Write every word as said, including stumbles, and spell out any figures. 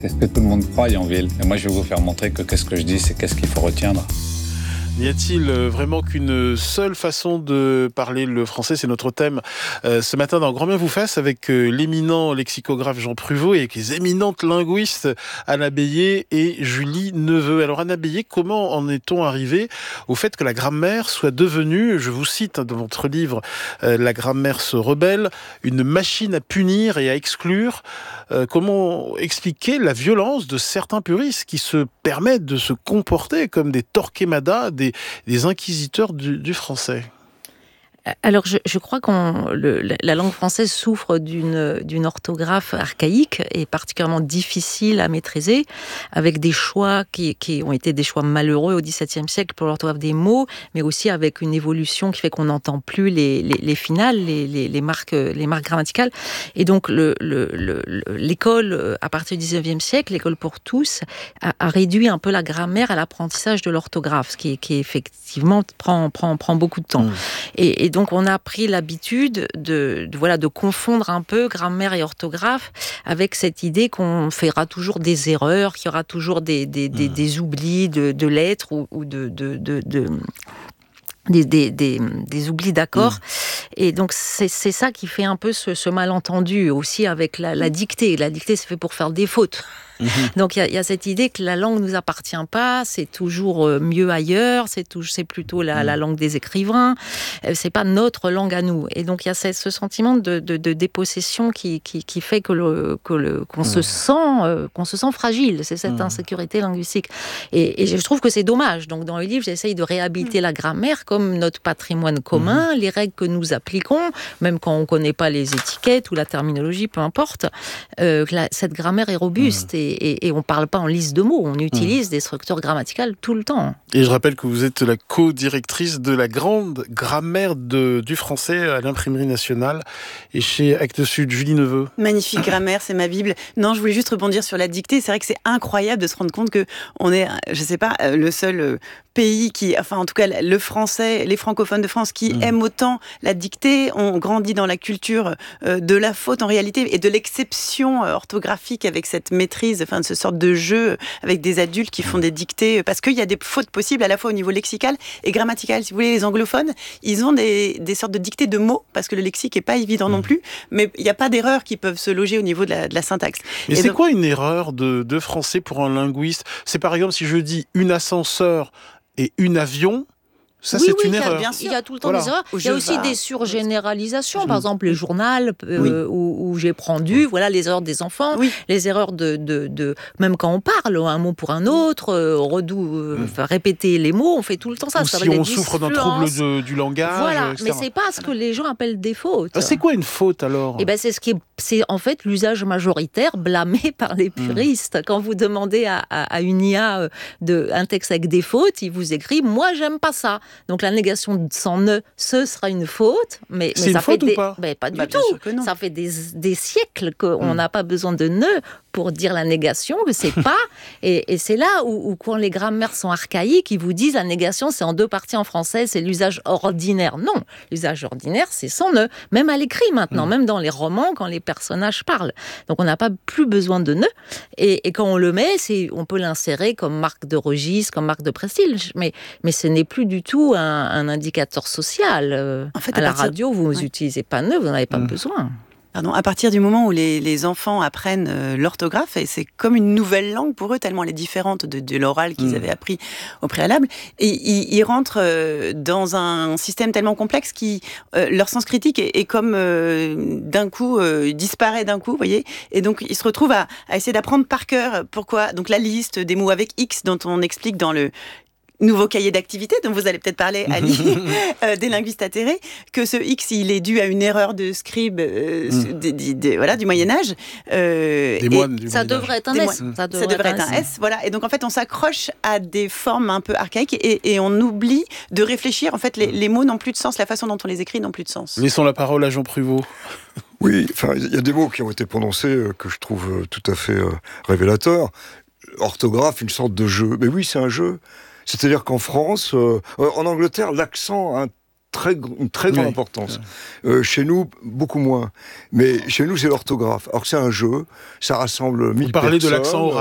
C'est ce que tout le monde croit, Yonville. Et moi, je vais vous faire montrer que qu'est-ce que je dis, c'est qu'est-ce qu'il faut retenir. N'y a-t-il vraiment qu'une seule façon de parler le français ? C'est notre thème euh, ce matin dans Grand Bien vous fasse avec euh, l'éminent lexicographe Jean Pruvot et avec les éminentes linguistes Anna Bélier et Julie Neveu. Alors Anna Bélier, comment en est-on arrivé au fait que la grammaire soit devenue, je vous cite dans votre livre euh, La grammaire se rebelle, une machine à punir et à exclure ? euh, Comment expliquer la violence de certains puristes qui se permettent de se comporter comme des Torquemada, des, des inquisiteurs du, du français? Alors, je, je crois que la langue française souffre d'une, d'une orthographe archaïque et particulièrement difficile à maîtriser, avec des choix qui, qui ont été des choix malheureux au XVIIe siècle pour l'orthographe des mots, mais aussi avec une évolution qui fait qu'on n'entend plus les, les, les finales, les, les, les, marques, les marques grammaticales. Et donc, le, le, le, l'école, à partir du dix-neuvième siècle, l'école pour tous, a, a réduit un peu la grammaire à l'apprentissage de l'orthographe, ce qui, qui effectivement prend, prend, prend beaucoup de temps. Mmh. Et, et donc, on a pris l'habitude de, de, voilà, de confondre un peu grammaire et orthographe avec cette idée qu'on fera toujours des erreurs, qu'il y aura toujours des, des, des, mmh. des oublis de, de lettres ou, ou de... de, de, de Des, des, des, des oublis d'accords. Mmh. Et donc, c'est, c'est ça qui fait un peu ce, ce malentendu aussi avec la, la dictée. La dictée, c'est fait pour faire des fautes. Mmh. Donc, il y, y a cette idée que la langue ne nous appartient pas, c'est toujours mieux ailleurs, c'est, tout, c'est plutôt la, mmh. la langue des écrivains, c'est pas notre langue à nous. Et donc, il y a ce, ce sentiment de, de, de dépossession qui, qui, qui fait que le, que le, qu'on, mmh. se sent, euh, qu'on se sent fragile. C'est cette mmh. insécurité linguistique. Et, et je trouve que c'est dommage. Donc, dans le livre, j'essaye de réhabiliter mmh. la grammaire comme notre patrimoine commun, mmh. les règles que nous appliquons, même quand on ne connaît pas les étiquettes ou la terminologie, peu importe, euh, la, cette grammaire est robuste. Mmh. Et, Et, et on ne parle pas en liste de mots, on utilise mmh. des structures grammaticales tout le temps. Et je rappelle que vous êtes la co-directrice de la grande grammaire de, du français à l'Imprimerie nationale et chez Actes Sud. Julie Neveu. Magnifique grammaire, c'est ma Bible. Non, je voulais juste rebondir sur la dictée. C'est vrai que c'est incroyable de se rendre compte qu'on est, je ne sais pas, le seul pays qui, enfin en tout cas le français, les francophones de France qui mmh. aiment autant la dictée. On grandit dans la culture de la faute en réalité et de l'exception orthographique avec cette maîtrise, enfin de ce sorte de jeu avec des adultes qui font des dictées, parce qu'il y a des fautes possibles à la fois au niveau lexical et grammatical. Si vous voulez, les anglophones, ils ont des, des sortes de dictées de mots, parce que le lexique n'est pas évident mmh. non plus, mais il n'y a pas d'erreurs qui peuvent se loger au niveau de la, de la syntaxe. Mais et c'est donc... quoi une erreur de, de français pour un linguiste ? C'est par exemple si je dis une ascenseur et une avion, ça, oui, c'est oui, une il erreur. Bien sûr. Il y a tout le temps voilà. des erreurs. Il y a aussi va. des surgénéralisations. Par exemple, les journaux euh, oui. où, où j'ai prendu, voilà, les erreurs des enfants, oui. les erreurs de, de, de... Même quand on parle, un mot pour un autre, euh, redou, euh, mm. enfin, répéter les mots, on fait tout le temps ça. Ou ça si on souffre d'un trouble de, du langage, voilà. et cetera. Mais c'est pas ce que les gens appellent des fautes. Ah, c'est quoi une faute, alors ? Eh ben, c'est, ce qui est, c'est en fait l'usage majoritaire blâmé par les puristes. Mm. Quand vous demandez à, à, à une I A de, un texte avec des fautes, il vous écrit « Moi, j'aime pas ça ». Donc, la négation sans ne, ce sera une faute, mais, c'est mais une ça faute fait des, ou pas ben, pas du bah, tout. Ça fait des, des siècles qu'on n'a mmh. pas besoin de ne pour dire la négation, que c'est pas. et, et c'est là où, où, quand les grammaires sont archaïques, ils vous disent la négation, c'est en deux parties en français, c'est l'usage ordinaire. Non, l'usage ordinaire, c'est sans ne. Même à l'écrit maintenant, mmh. même dans les romans, quand les personnages parlent. Donc on n'a pas plus besoin de ne. Et, et quand on le met, c'est, on peut l'insérer comme marque de registre, comme marque de prestige. Mais, mais ce n'est plus du tout un un indicateur social. Euh, en fait, à, à la partir... radio, vous n'utilisez ouais. pas ne, vous n'en avez pas mmh. besoin. Pardon, à partir du moment où les, les enfants apprennent euh, l'orthographe, et c'est comme une nouvelle langue pour eux, tellement elle est différente de, de l'oral qu'ils mmh. avaient appris au préalable, et ils, ils rentrent euh, dans un système tellement complexe qui, euh, leur sens critique est, est comme euh, d'un coup, euh, disparaît d'un coup, vous voyez, et donc ils se retrouvent à, à essayer d'apprendre par cœur. Pourquoi ? Donc la liste des mots avec X dont on explique dans le nouveau cahier d'activité dont vous allez peut-être parler, Ali, euh, des linguistes atterrés, que ce X, il est dû à une erreur de scribe euh, mm. de, de, de, voilà, du Moyen-Âge. Euh, des moines du ça Moyen-Âge. Devrait être un S. Ça devrait, ça devrait être un S. S. Voilà. Et donc, en fait, on s'accroche à des formes un peu archaïques et, et on oublie de réfléchir. En fait, les, les mots n'ont plus de sens, la façon dont on les écrit n'ont plus de sens. Laissons la parole à Jean Pruvot. Oui, enfin, il y a des mots qui ont été prononcés euh, que je trouve euh, tout à fait euh, révélateurs. Orthographe, une sorte de jeu. Mais oui, c'est un jeu. C'est-à-dire qu'en France, euh, en Angleterre, l'accent a un très, une très grande oui. importance. Euh, chez nous, beaucoup moins. Mais chez nous, c'est l'orthographe. Alors que c'est un jeu, ça rassemble mille personnes. Vous parlez de l'accent oral.